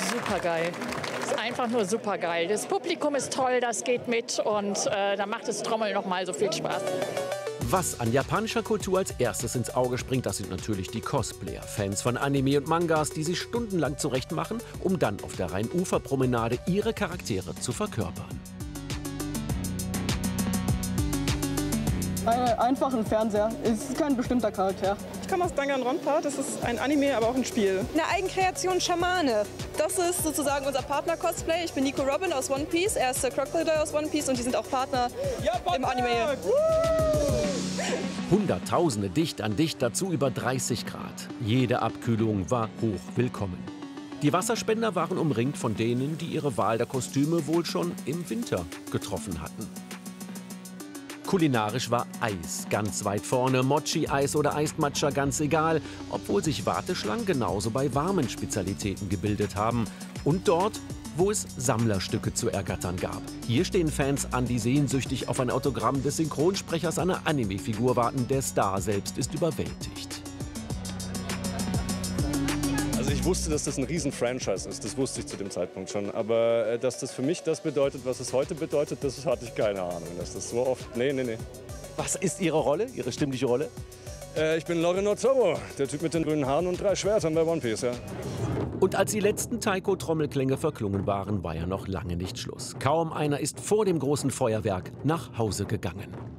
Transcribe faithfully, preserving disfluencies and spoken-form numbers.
Super geil. Ist einfach nur super geil. Das Publikum ist toll, das geht mit und äh, da macht das Trommeln noch mal so viel Spaß. Was an japanischer Kultur als erstes ins Auge springt, das sind natürlich die Cosplayer. Fans von Anime und Mangas, die sich stundenlang zurechtmachen, um dann auf der Rhein-Ufer-Promenade ihre Charaktere zu verkörpern. Einen einfachen Fernseher. Es ist kein bestimmter Charakter. Ich komme aus Danganronpa, das ist ein Anime, aber auch ein Spiel. Eine Eigenkreation Schamane. Das ist sozusagen unser Partner-Cosplay. Ich bin Nico Robin aus One Piece, er ist der Crocodile aus One Piece und die sind auch Partner ja, im Anime. Hunderttausende dicht an dicht, dazu über dreißig Grad. Jede Abkühlung war hoch willkommen. Die Wasserspender waren umringt von denen, die ihre Wahl der Kostüme wohl schon im Winter getroffen hatten. Kulinarisch war Eis ganz weit vorne, Mochi-Eis oder Eismatcha ganz egal, obwohl sich Warteschlangen genauso bei warmen Spezialitäten gebildet haben. Und dort, wo es Sammlerstücke zu ergattern gab. Hier stehen Fans an, die sehnsüchtig auf ein Autogramm des Synchronsprechers einer Anime-Figur warten. Der Star selbst ist überwältigt. Also ich wusste, dass das ein Riesen-Franchise ist, das wusste ich zu dem Zeitpunkt schon. Aber äh, dass das für mich das bedeutet, was es heute bedeutet, das hatte ich keine Ahnung. Dass das so oft... Nee, nee, nee. Was ist Ihre Rolle, Ihre stimmliche Rolle? Äh, ich bin Loreno Zorro, der Typ mit den grünen Haaren und drei Schwertern bei One Piece, ja. Und als die letzten Taiko-Trommelklänge verklungen waren, war ja noch lange nicht Schluss. Kaum einer ist vor dem großen Feuerwerk nach Hause gegangen.